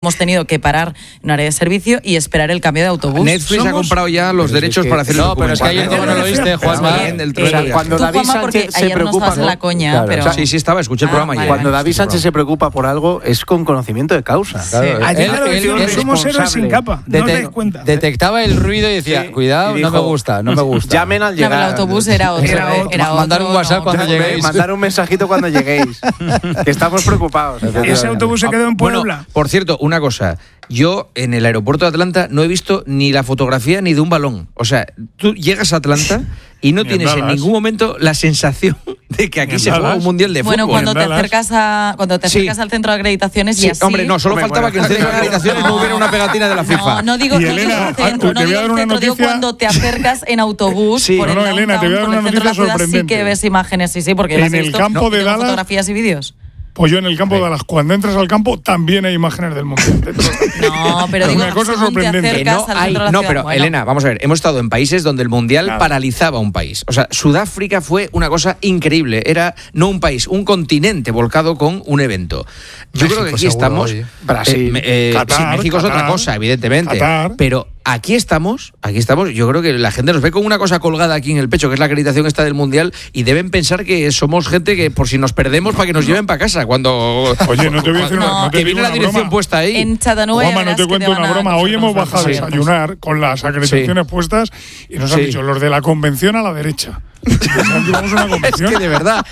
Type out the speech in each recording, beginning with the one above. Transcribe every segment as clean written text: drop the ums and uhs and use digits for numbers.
hemos tenido que parar en un área de servicio y esperar el cambio de autobús. Netflix ha comprado ya los derechos para hacer el documental. No, pero es que ayer no lo oíste, Juanma. Cuando David Sánchez se preocupa en la coña, claro, pero... o sea, Sí, estaba, escuché el programa ayer. Cuando David Sánchez se preocupa por algo es con conocimiento de causa. Claro. Ayer lo decía, es somos héroes sin capa. No os dais cuenta. Detectaba el ruido y decía, cuidado, y dijo, no me gusta. Llamen al llegar. No, el autobús era otro. Mandar un WhatsApp cuando lleguéis. Mandar un mensajito cuando lleguéis. Que estamos preocupados. Ese autobús se quedó en Puebla. Bueno, por cierto, una cosa. Yo en el aeropuerto de Atlanta no he visto ni la fotografía ni de un balón. O sea, tú llegas a Atlanta y no tienes en ningún momento la sensación de que aquí se juega un mundial de fútbol. Bueno, cuando te acercas al centro de acreditaciones sí, y así... hombre, no, solo faltaba que en el centro de acreditaciones no hubiera una pegatina de la FIFA. No digo Elena, el centro, no digo el centro, digo cuando te acercas en autobús por el downtown, Elena, te voy a dar una noticia sorprendente. Sí que ves imágenes, sí, porque en el campo de Dallas, fotografías y vídeos. Pues yo en el campo de Dallas, cuando entras al campo, también hay imágenes del mundial. No, pero digo, una cosa sorprendente. Pero Elena, vamos a ver, hemos estado en países donde el mundial paralizaba un país. O sea, Sudáfrica fue una cosa increíble. Era no un país, un continente volcado con un evento. Yo creo que aquí estamos. Brasil, Qatar, México es otra cosa, evidentemente. Qatar. Pero aquí estamos. Yo creo que la gente nos ve con una cosa colgada aquí en el pecho, que es la acreditación esta del mundial, y deben pensar que somos gente que por si nos perdemos para que nos lleven para casa. Cuando Oye, no te voy a decir que viene la dirección puesta ahí. En Chattanooga. Juanma, no te cuento una broma. Hoy hemos bajado a desayunar con las acreditaciones puestas y nos han dicho los de la convención a la derecha. Vamos a una convención. Es que de verdad.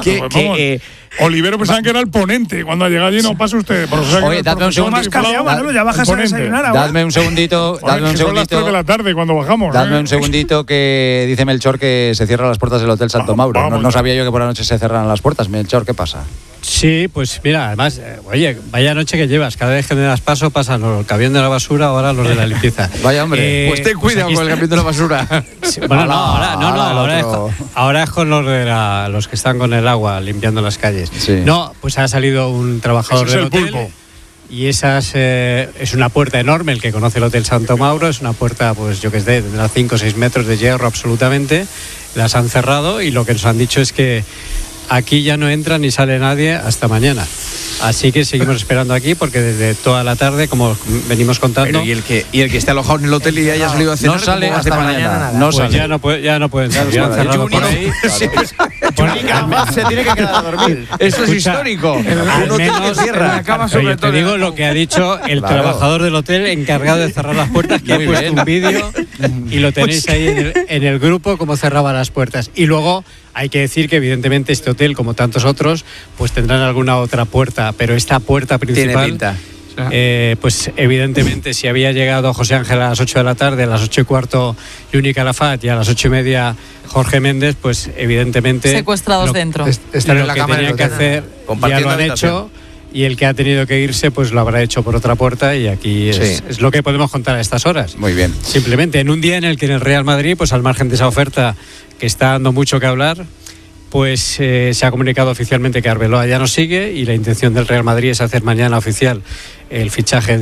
Olivero pensaban que era el ponente. Cuando ha llegado allí, no pasa usted. Oye, dadme un segundo. Ya bajas a desayunar ahora. Dadme un segundito. Son las 3 de la tarde cuando bajamos. Dadme un segundito que dice Melchor que se cierran las puertas del Hotel Santo Mauro. No sabía yo que por la noche se cerraran las puertas. Melchor, ¿qué pasa? Sí, pues mira, además, oye, vaya noche que llevas. Cada vez que me das paso pasan el camión de la basura, ahora los de la limpieza. Vaya hombre, pues ten cuidado con el camión de la basura. Sí, bueno, ahora es con los que están con el agua limpiando las calles. Sí. No, pues ha salido un trabajador del hotel. Pulpo. Y esa es una puerta enorme, el que conoce el Hotel Santo Mauro, es una puerta, pues yo que sé, tendrá 5 o 6 metros de hierro absolutamente. Las han cerrado y lo que nos han dicho es que aquí ya no entra ni sale nadie hasta mañana. Así que seguimos esperando aquí porque desde toda la tarde, como venimos contando... Pero ¿y el que esté alojado en el hotel y haya salido a cenar? No sale hasta mañana. No pues sale. Ya no pueden salir. Han cerrado por ahí. Se tiene que quedar a dormir. Eso es histórico. Al menos cierra. Te digo lo que ha dicho el trabajador del hotel encargado de cerrar las puertas, que ha puesto un vídeo y lo tenéis ahí en el grupo cómo cerraba las puertas. Y luego hay que decir que evidentemente este hotel, como tantos otros, pues tendrán alguna otra puerta, pero esta puerta principal... Tiene pinta. Pues evidentemente si había llegado José Ángel a las 8 de la tarde, a las 8:15 Yuni Calafat y a las 8:30 Jorge Méndez, pues evidentemente secuestrados dentro. Están en la cama, tenían que hacer ya lo han hecho, y el que ha tenido que irse pues lo habrá hecho por otra puerta, y aquí es lo que podemos contar a estas horas. Muy bien. Simplemente en un día en el que en el Real Madrid, pues al margen de esa oferta que está dando mucho que hablar, pues se ha comunicado oficialmente que Arbeloa ya no sigue, y la intención del Real Madrid es hacer mañana oficial el fichaje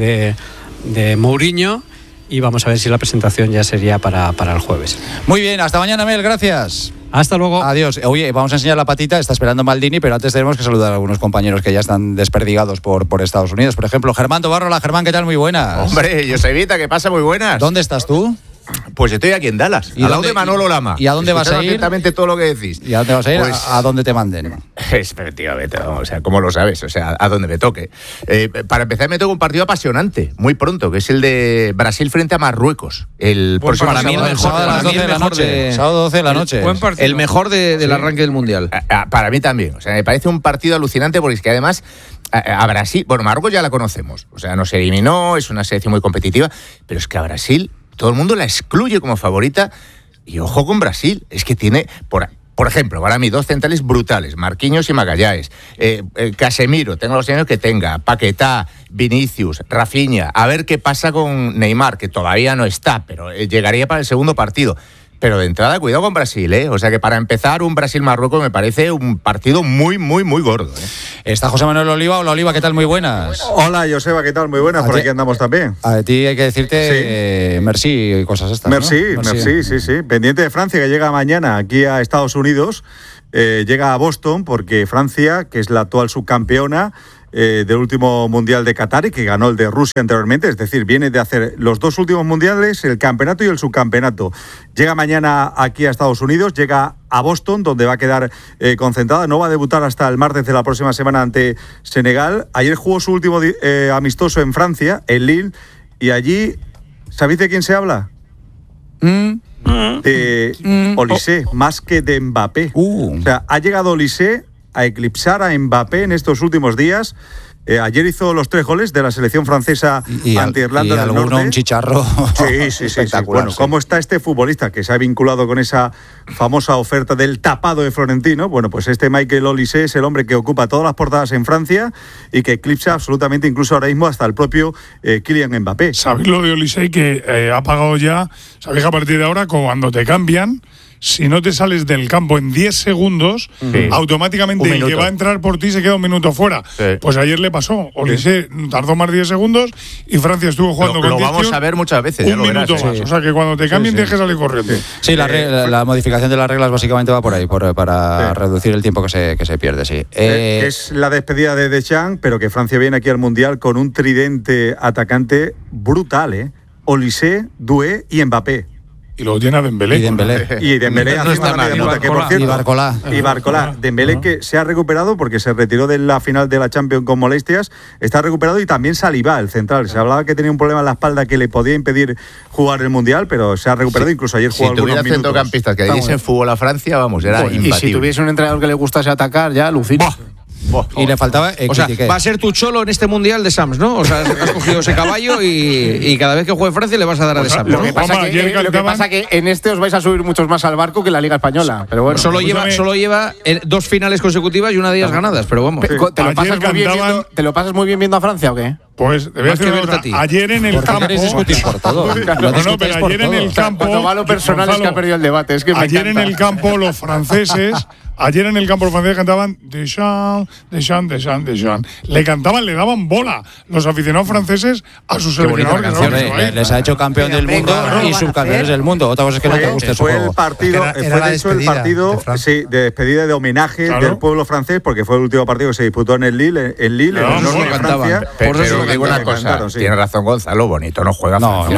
de Mourinho, y vamos a ver si la presentación ya sería para el jueves. Muy bien, hasta mañana, Mel, gracias. Hasta luego. Adiós. Oye, vamos a enseñar la patita, está esperando Maldini, pero antes tenemos que saludar a algunos compañeros que ya están desperdigados por Estados Unidos. Por ejemplo, Germán Tobarro. Hola, Germán, ¿qué tal? Muy buenas. Hombre, Josevita, ¿qué pasa? Muy buenas. ¿Dónde estás tú? Pues estoy aquí en Dallas, al lado de Manolo Lama. ¿Y a dónde vas a ir? Perfectamente todo lo que decís. ¿Y a dónde vas a ir? Pues, ¿a dónde te manden? Efectivamente, o sea, ¿cómo lo sabes? O sea, a dónde me toque. Para empezar, me toca un partido apasionante, muy pronto, que es el de Brasil frente a Marruecos. El próximo para mí el mejor, sábado a las 12 de la noche. Sábado 12 de la noche. El mejor del arranque del Mundial. Para mí también. O sea, me parece un partido alucinante porque es que además a Brasil, bueno, Marruecos ya la conocemos. O sea, nos eliminó, es una selección muy competitiva, pero es que a Brasil todo el mundo la excluye como favorita, y ojo con Brasil, es que tiene, por ejemplo, para mí 2 centrales brutales, Marquinhos y Magallanes, Casemiro, tenga los años que tenga, Paquetá, Vinicius, Rafinha, a ver qué pasa con Neymar, que todavía no está, pero llegaría para el segundo partido. Pero de entrada, cuidado con Brasil, ¿eh? O sea que para empezar, un Brasil-Marruecos me parece un partido muy, muy, muy gordo, ¿eh? Está José Manuel Oliva. Hola, Oliva, ¿qué tal? Muy buenas. Hola, Joseba, ¿qué tal? Muy buenas, por aquí andamos también. A ti hay que decirte merci y cosas estas, merci, ¿no? Merci, sí. Pendiente de Francia, que llega mañana aquí a Estados Unidos, llega a Boston, porque Francia, que es la actual subcampeona, del último Mundial de Qatar y que ganó el de Rusia anteriormente, es decir, viene de hacer los 2 últimos mundiales, el campeonato y el subcampeonato. Llega mañana aquí a Estados Unidos, llega a Boston, donde va a quedar concentrada, no va a debutar hasta el martes de la próxima semana ante Senegal. Ayer jugó su último amistoso en Francia, en Lille, y allí, ¿sabéis de quién se habla? De Olise, más que de Mbappé. O sea, ha llegado Olise a eclipsar a Mbappé en estos últimos días. Ayer hizo los 3 goles de la selección francesa ante Irlanda del Norte. Un chicharro. Sí. Bueno, ¿cómo está este futbolista que se ha vinculado con esa famosa oferta del tapado de Florentino? Bueno, pues este Michael Olise es el hombre que ocupa todas las portadas en Francia y que eclipsa absolutamente, incluso ahora mismo, hasta el propio Kylian Mbappé. ¿Sabéis lo de Olise que ha pagado ya? ¿Sabéis que a partir de ahora, cuando te cambian, si no te sales del campo en 10 segundos, automáticamente el que va a entrar por ti se queda un minuto fuera? Sí. Pues ayer le pasó. Olise tardó más de 10 segundos y Francia estuvo jugando con 10. Lo vamos a ver muchas veces. Un minuto más. O sea que cuando te cambien tienes que salir corriendo. Sí, la modificación de las reglas básicamente va por ahí, para reducir el tiempo que se pierde, sí. Es la despedida de Deschamps, pero que Francia viene aquí al Mundial con un tridente atacante brutal, Olise, Doué y Mbappé. Y luego tiene a Dembélé. Y Dembélé no está mal. Que por cierto, y Barcolá. Dembélé que se ha recuperado porque se retiró de la final de la Champions con molestias, está recuperado, y también Saliba, el central. Se hablaba que tenía un problema en la espalda que le podía impedir jugar el Mundial, pero se ha recuperado, incluso ayer jugó algunos minutos. Si tuviera centrocampistas que dicen fútbol a Francia, era imbatible. Y si tuviese un entrenador que le gustase atacar, ya alucina. Y le faltaba o sea, va a ser tu cholo en este Mundial de Sams, ¿no? O sea, has cogido ese caballo y cada vez que juegue Francia le vas a dar a de Sams, ¿no? Lo que pasa que en este os vais a subir muchos más al barco que en la Liga Española. Pero bueno, solo lleva 2 finales consecutivas y una de ellas ganadas, pero vamos. ¿Te lo pasas muy bien viendo a Francia o qué? Pues te voy a decir una cosa. Ayer en el campo. Por todo. Pero ayer en el campo. Cuando va lo personal es que ha perdido el debate. Es que ayer en el campo los franceses. Ayer en el campo los franceses cantaban Deschamps. Le cantaban, le daban bola los aficionados franceses a sus seleccionadores. Les ha hecho campeón del mundo y subcampeones del mundo. Otra cosa es que no te guste su juego. Fue el partido de despedida, de homenaje del pueblo francés, porque fue el último partido que se disputó en el Lille, en el norte de Francia. Por eso digo una cosa, tiene razón Gonzalo, bonito no juega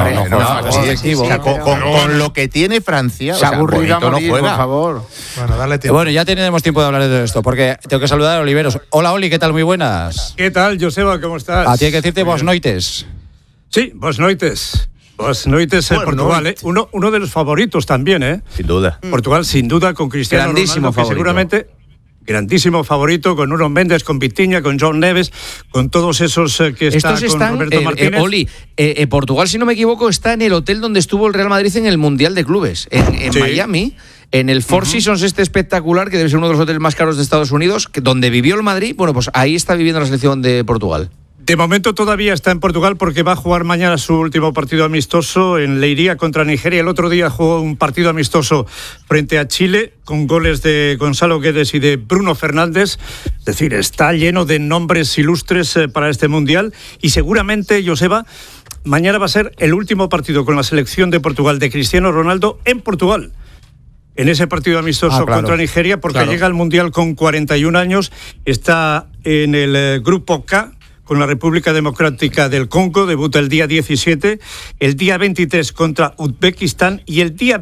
Francia. Con lo que tiene Francia, bonito no juega. Por favor. Bueno, darle tiempo. Bueno, ya tenemos tiempo de hablar de todo esto, porque tengo que saludar a Oliveros. Hola, Oli, ¿qué tal? Muy buenas. ¿Qué tal, Joseba? ¿Cómo estás? Tiene que decirte Boas noites. Sí, Boas noites. Boas noites en Portugal, Uno de los favoritos también, Sin duda. Portugal, sin duda, con Cristiano grandísimo Ronaldo, que seguramente grandísimo favorito, con Nuno Mendes, con Vitinha, con John Neves, con todos esos que están con Roberto Martínez. Oli, Portugal, si no me equivoco, está en el hotel donde estuvo el Real Madrid en el Mundial de Clubes, en Miami, en el Four Seasons espectacular, que debe ser uno de los hoteles más caros de Estados Unidos, donde vivió el Madrid. Bueno, pues ahí está viviendo la selección de Portugal. De momento todavía está en Portugal porque va a jugar mañana su último partido amistoso en Leiria contra Nigeria. El otro día jugó un partido amistoso frente a Chile con goles de Gonzalo Guedes y de Bruno Fernández. Es decir, está lleno de nombres ilustres para este Mundial y seguramente, Joseba, mañana va a ser el último partido con la selección de Portugal de Cristiano Ronaldo en Portugal. En ese partido amistoso contra Nigeria, porque llega al Mundial con 41 años, está en el grupo K, con la República Democrática del Congo, debuta el día 17, el día 23 contra Uzbekistán y el día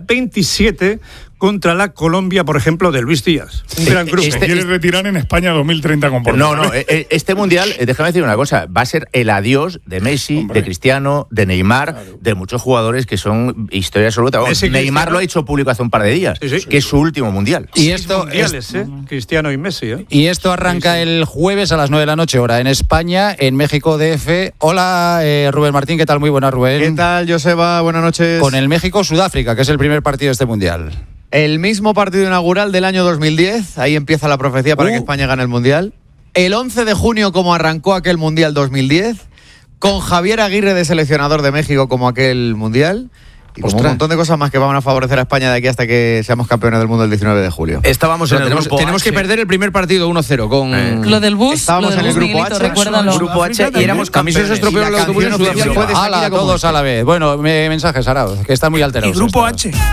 27 contra la Colombia, por ejemplo, de Luis Díaz. Un gran grupo. ¿Quiere retirar en España 2030 con Portugal? No, este Mundial, déjame decir una cosa, va a ser el adiós de Messi, de Cristiano, de Neymar, de muchos jugadores que son historia absoluta. Neymar lo ha hecho público hace un par de días, que es su último Mundial. Y esto Cristiano y Messi. Y esto arranca el jueves a las 9 de la noche, hora en España, en México DF. Hola, Rubén Martín, ¿qué tal? Muy buenas, Rubén. ¿Qué tal, Joseba? Buenas noches. Con el México-Sudáfrica, que es el primer partido de este Mundial. El mismo partido inaugural del año 2010, ahí empieza la profecía para que España gane el Mundial. El 11 de junio, como arrancó aquel Mundial 2010, con Javier Aguirre de seleccionador de México como aquel Mundial. Y como un montón de cosas más que van a favorecer a España de aquí hasta que seamos campeones del mundo el 19 de julio. Estábamos en el grupo Tenemos que perder el primer partido 1-0 con... Lo del bus, estábamos en el grupo H, recuérdalo. Grupo H y éramos campeones. Se estropeó el autobús en Sudáfrica. Todos a la vez. Bueno, mensajes, Arau, que están muy alterados. Y grupo H.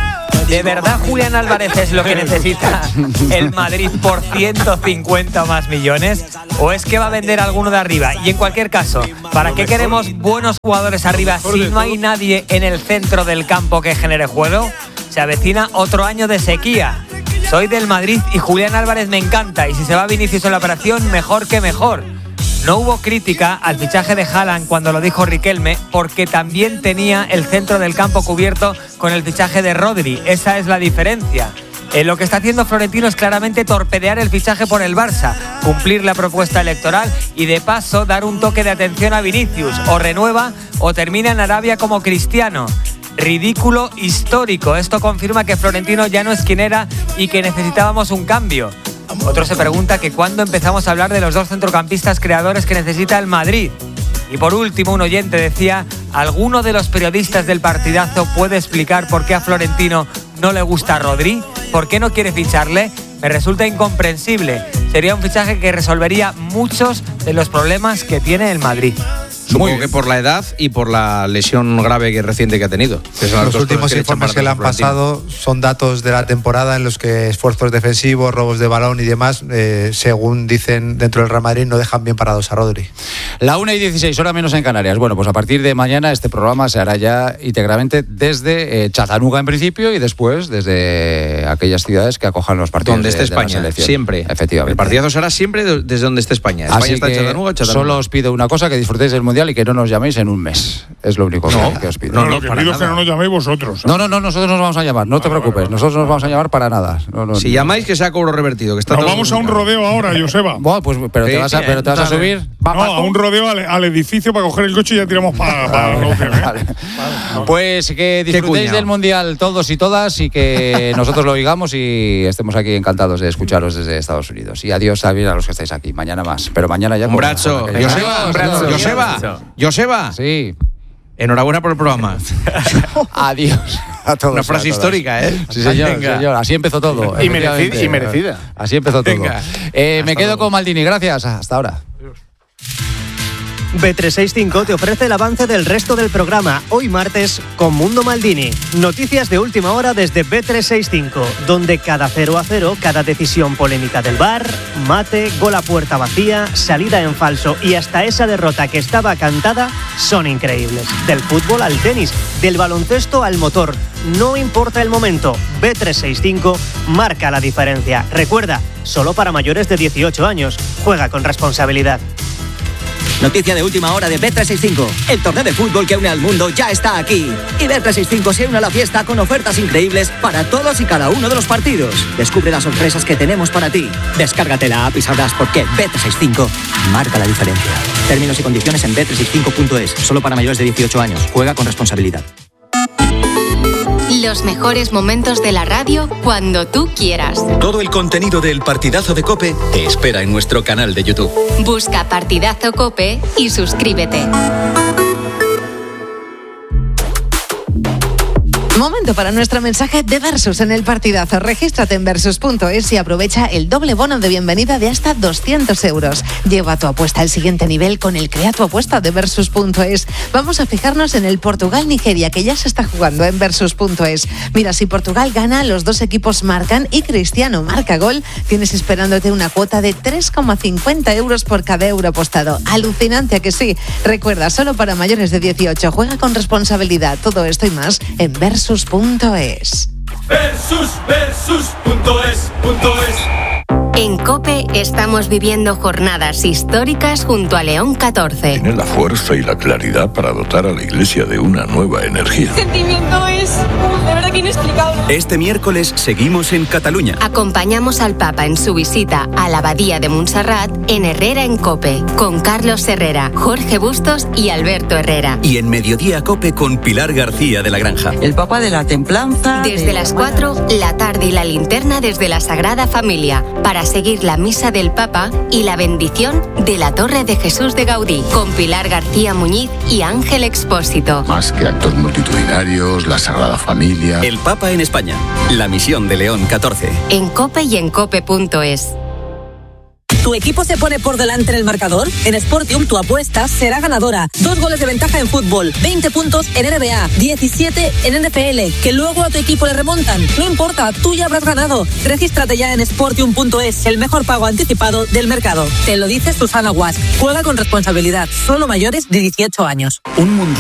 ¿De verdad Julián Álvarez es lo que necesita el Madrid por 150 o más millones? ¿O es que va a vender alguno de arriba? Y en cualquier caso, ¿para qué queremos buenos jugadores arriba si no hay nadie en el centro del campo que genere juego? Se avecina otro año de sequía. Soy del Madrid y Julián Álvarez me encanta. Y si se va Vinicius en la operación, mejor que mejor. No hubo crítica al fichaje de Haaland cuando lo dijo Riquelme, porque también tenía el centro del campo cubierto con el fichaje de Rodri. Esa es la diferencia. Lo que está haciendo Florentino es claramente torpedear el fichaje por el Barça, cumplir la propuesta electoral y de paso dar un toque de atención a Vinicius. O renueva o termina en Arabia como Cristiano. Ridículo histórico. Esto confirma que Florentino ya no es quien era y que necesitábamos un cambio. Otro se pregunta que cuándo empezamos a hablar de los dos centrocampistas creadores que necesita el Madrid. Y por último, un oyente decía: ¿alguno de los periodistas del partidazo puede explicar por qué a Florentino no le gusta Rodri? ¿Por qué no quiere ficharle? Me resulta incomprensible. Sería un fichaje que resolvería muchos de los problemas que tiene el Madrid. Supongo que por la edad y por la lesión grave que reciente que ha tenido. Los últimos informes que le han pasado son datos de la temporada en los que esfuerzos defensivos, robos de balón y demás, según dicen dentro del Real Madrid, no dejan bien parados a Rodri. La 1:16, hora menos en Canarias. Bueno, pues a partir de mañana este programa se hará ya íntegramente desde Chattanooga en principio y después desde aquellas ciudades que acojan los partidos donde esté España, siempre. Efectivamente. El partidazo será siempre desde donde esté España. Así está que Chattanooga. Solo os pido una cosa, que disfrutéis del Mundial y que no nos llaméis en un mes. Es lo único que os pido. No, lo que pido es que no nos llaméis vosotros. No, nosotros nos vamos a llamar, no te preocupes. Nosotros nos vamos a llamar para nada. Si llamáis, que sea cobro revertido. Que está nos vamos a un rodeo ahora, Joseba. Bueno, pues, pero te vas a subir. A un rodeo al edificio para coger el coche y ya tiramos para el hotel. Vale. Pues que disfrutéis del Mundial todos y todas y que nosotros lo oigamos y estemos aquí encantados de escucharos desde Estados Unidos. Y adiós también a los que estáis aquí. Mañana más. Pero mañana ya. Un brazo. Joseba. Sí. Enhorabuena por el programa. Adiós a todos. Una frase histórica, ¿eh? Sí, señor. Así empezó todo. Y merecida. Así empezó todo. Me quedo con Maldini. Gracias. Hasta ahora. Bet365 te ofrece el avance del resto del programa, hoy martes, con Mundo Maldini. Noticias de última hora desde Bet365, donde cada 0-0, cada decisión polémica del VAR, mate, gol a puerta vacía, salida en falso y hasta esa derrota que estaba cantada, son increíbles. Del fútbol al tenis, del baloncesto al motor, no importa el momento, Bet365 marca la diferencia. Recuerda, solo para mayores de 18 años, juega con responsabilidad. Noticia de última hora de Bet365. El torneo de fútbol que une al mundo ya está aquí. Y Bet365 se une a la fiesta con ofertas increíbles para todos y cada uno de los partidos. Descubre las sorpresas que tenemos para ti. Descárgate la app y sabrás por qué Bet365 marca la diferencia. Términos y condiciones en bet365.es. Solo para mayores de 18 años. Juega con responsabilidad. Los mejores momentos de la radio cuando tú quieras. Todo el contenido del Partidazo de COPE te espera en nuestro canal de YouTube. Busca Partidazo COPE y suscríbete. Momento para nuestro mensaje de Versus en el partidazo. Regístrate en Versus.es y aprovecha el doble bono de bienvenida de hasta 200 euros. Lleva tu apuesta al siguiente nivel con el Crea tu apuesta de Versus.es. Vamos a fijarnos en el Portugal-Nigeria, que ya se está jugando en Versus.es. Mira, si Portugal gana, los dos equipos marcan y Cristiano marca gol, tienes esperándote una cuota de 3,50 euros por cada euro apostado. Alucinante, ¿a que sí? Recuerda, solo para mayores de 18. Juega con responsabilidad. Todo esto y más en Versus.es. Versus.es. En COPE estamos viviendo jornadas históricas junto a León 14. Tiene la fuerza y la claridad para dotar a la Iglesia de una nueva energía. El sentimiento es de verdad que inexplicable. Este miércoles seguimos en Cataluña. Acompañamos al Papa en su visita a la Abadía de Montserrat en Herrera en COPE, con Carlos Herrera, Jorge Bustos y Alberto Herrera. Y en Mediodía COPE con Pilar García de la Granja. El Papa de la Templanza. Desde las 4, la tarde y la linterna desde la Sagrada Familia, para seguir la misa del Papa y la bendición de la Torre de Jesús de Gaudí, con Pilar García Muñiz y Ángel Expósito. Más que actos multitudinarios, la Sagrada Familia. El Papa en España, la misión de León 14. En COPE y en COPE.es. ¿Tu equipo se pone por delante en el marcador? En Sportium tu apuesta será ganadora. 2 goles de ventaja en fútbol, 20 puntos en NBA, 17 en NFL, que luego a tu equipo le remontan. No importa, tú ya habrás ganado. Regístrate ya en Sportium.es, el mejor pago anticipado del mercado. Te lo dice Susana Guas. Juega con responsabilidad. Solo mayores de 18 años. Un mundial